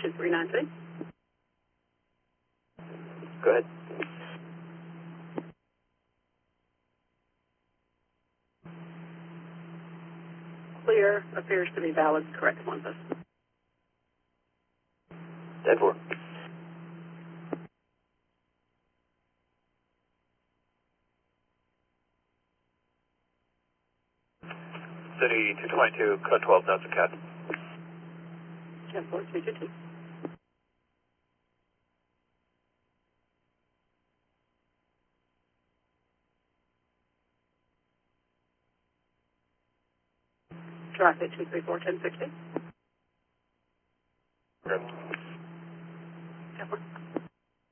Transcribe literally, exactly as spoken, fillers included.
two three nine three. Go ahead. Clear appears to be valid, correct Olympus. ten four. City two twenty-two, code twelve, that's a cat. ten four two two two. Traffic two three four ten sixty.